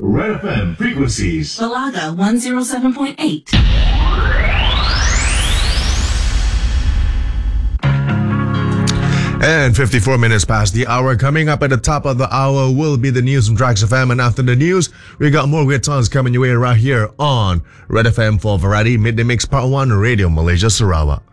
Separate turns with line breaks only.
Red FM frequencies.
Balaga 107.8.
And 54 minutes past the hour. Coming up at the top of the hour will be the news from Trax FM. And after the news, we got more great songs coming your way right here on Red FM for Variety Midday Mix Part 1 Radio Malaysia Sarawak.